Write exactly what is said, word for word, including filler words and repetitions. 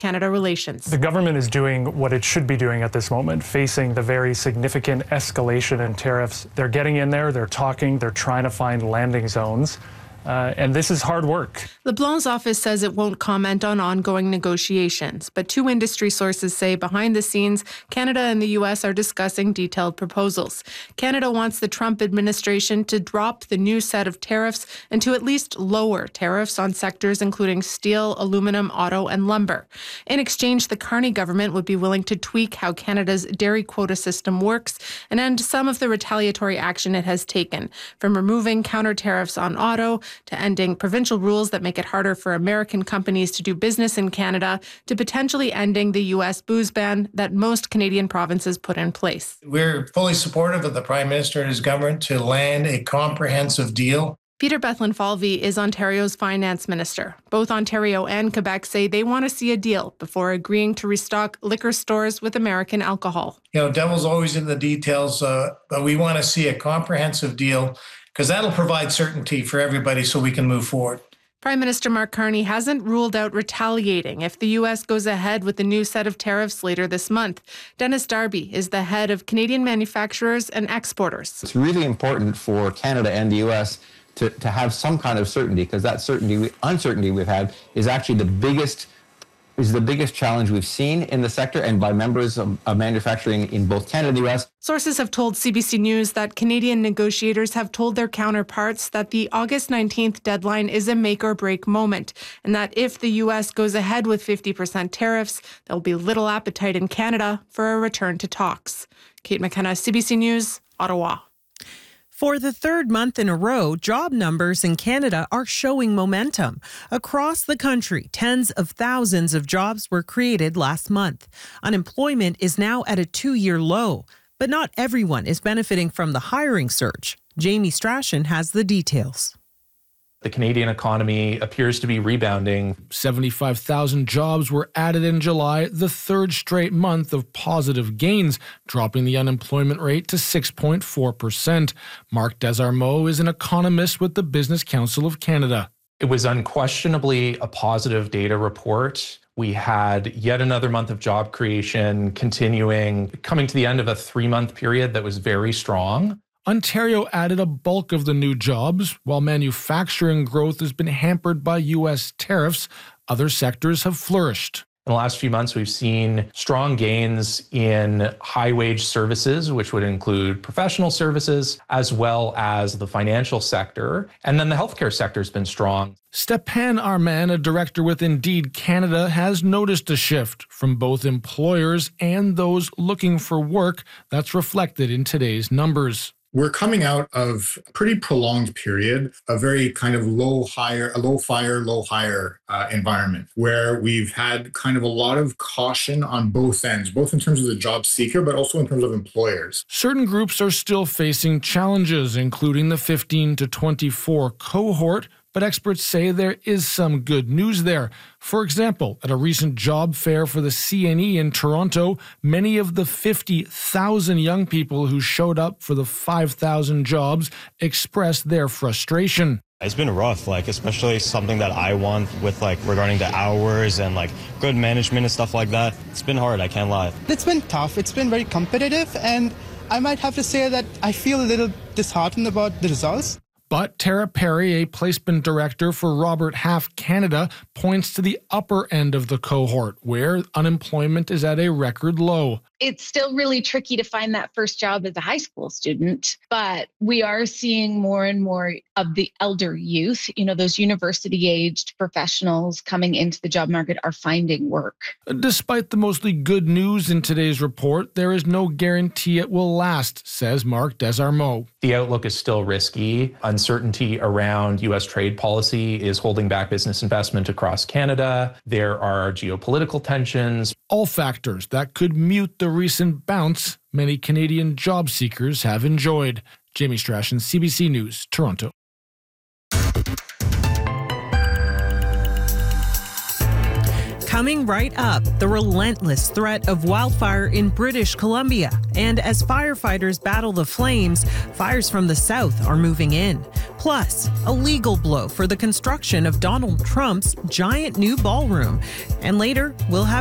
Canada relations. The government is doing what it should be doing at this moment, facing the very significant escalation in tariffs. They're getting in there, they're talking, they're trying to find landing zones. Uh, and this is hard work. LeBlanc's office says it won't comment on ongoing negotiations, but two industry sources say behind the scenes, Canada and the U S are discussing detailed proposals. Canada wants the Trump administration to drop the new set of tariffs and to at least lower tariffs on sectors including steel, aluminum, auto, and lumber. In exchange, the Carney government would be willing to tweak how Canada's dairy quota system works and end some of the retaliatory action it has taken, from removing counter tariffs on auto to ending provincial rules that make it harder for American companies to do business in Canada, to potentially ending the U S booze ban that most Canadian provinces put in place. We're fully supportive of the Prime Minister and his government to land a comprehensive deal. Peter Bethlen-Falvey is Ontario's finance minister. Both Ontario and Quebec say they want to see a deal before agreeing to restock liquor stores with American alcohol. You know, devil's always in the details, uh, but we want to see a comprehensive deal because that'll provide certainty for everybody so we can move forward. Prime Minister Mark Carney hasn't ruled out retaliating if the U S goes ahead with the new set of tariffs later this month. Dennis Darby is the head of Canadian Manufacturers and Exporters. It's really important for Canada and the U S to, to have some kind of certainty, because that certainty, uncertainty we've had is actually the biggest is the biggest challenge we've seen in the sector and by members of, of manufacturing in both Canada and the U S. Sources have told C B C News that Canadian negotiators have told their counterparts that the August nineteenth deadline is a make-or-break moment, and that if the U S goes ahead with fifty percent tariffs, there will be little appetite in Canada for a return to talks. Kate McKenna, C B C News, Ottawa. For the third month in a row, job numbers in Canada are showing momentum. Across the country, tens of thousands of jobs were created last month. Unemployment is now at a two-year low, but not everyone is benefiting from the hiring surge. Jamie Strachan has the details. The Canadian economy appears to be rebounding. seventy-five thousand jobs were added in July, the third straight month of positive gains, dropping the unemployment rate to six point four percent. Mark Desarmeaux is an economist with the Business Council of Canada. It was unquestionably a positive data report. We had yet another month of job creation continuing, coming to the end of a three-month period that was very strong. Ontario added a bulk of the new jobs. While manufacturing growth has been hampered by U S tariffs, other sectors have flourished. In the last few months, we've seen strong gains in high-wage services, which would include professional services, as well as the financial sector. And then the healthcare sector has been strong. Stepan Arman, a director with Indeed Canada, has noticed a shift from both employers and those looking for work that's reflected in today's numbers. We're coming out of a pretty prolonged period, a very kind of low hire, a low fire, low hire uh, environment where we've had kind of a lot of caution on both ends, both in terms of the job seeker, but also in terms of employers. Certain groups are still facing challenges, including the fifteen to twenty-four cohort, but experts say there is some good news there. For example, at a recent job fair for the C N E in Toronto, many of the fifty thousand young people who showed up for the five thousand jobs expressed their frustration. It's been rough, like especially something that I want with like regarding the hours and like good management and stuff like that. It's been hard, I can't lie. It's been tough. It's been very competitive, and I might have to say that I feel a little disheartened about the results. But Tara Perry, a placement director for Robert Half Canada, points to the upper end of the cohort, where unemployment is at a record low. It's still really tricky to find that first job as a high school student, but we are seeing more and more of the elder youth, you know, those university-aged professionals coming into the job market are finding work. Despite the mostly good news in today's report, there is no guarantee it will last, says Mark Desarmeaux. The outlook is still risky. Uncertainty around U S trade policy is holding back business investment across Canada. There are geopolitical tensions. All factors that could mute the recent bounce many Canadian job seekers have enjoyed. Jamie Strachan, C B C News, Toronto. Coming right up, the relentless threat of wildfire in British Columbia. And as firefighters battle the flames, fires from the south are moving in. Plus, a legal blow for the construction of Donald Trump's giant new ballroom. And later, we'll have